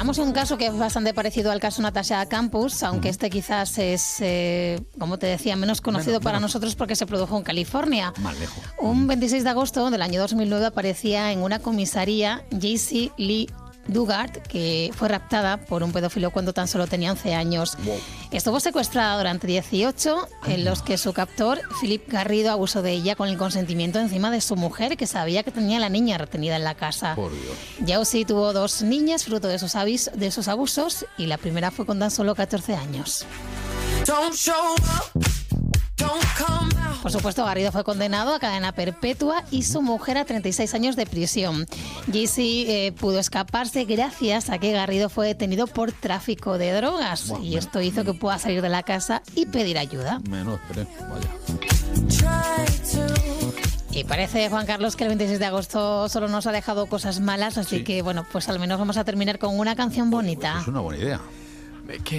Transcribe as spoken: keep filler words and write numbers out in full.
Tenemos un caso que es bastante parecido al caso Natasha Campus, aunque uh-huh. este quizás es, eh, como te decía, menos conocido menos, para menos. nosotros porque se produjo en California. Más lejos. Un veintiséis de agosto del año dos mil nueve aparecía en una comisaría Jaycee Lee Dugard, que fue raptada por un pedófilo cuando tan solo tenía once años. Wow. Estuvo secuestrada durante dieciocho, en los que su captor, Philip Garrido, abusó de ella con el consentimiento encima de su mujer, que sabía que tenía a la niña retenida en la casa. Por Dios. Jaycee tuvo dos niñas fruto de sus, avis- de sus abusos, y la primera fue con tan solo catorce años. Don't show up. Por supuesto, Garrido fue condenado a cadena perpetua y su mujer a treinta y seis años de prisión. Jaycee eh, pudo escaparse gracias a que Garrido fue detenido por tráfico de drogas. Bueno, y esto hizo que pueda salir de la casa y pedir ayuda. Menos, pero vaya. Y parece, Juan Carlos, que el veintiséis de agosto solo nos ha dejado cosas malas, así sí. que, bueno, pues al menos vamos a terminar con una canción bonita. Pues es una buena idea.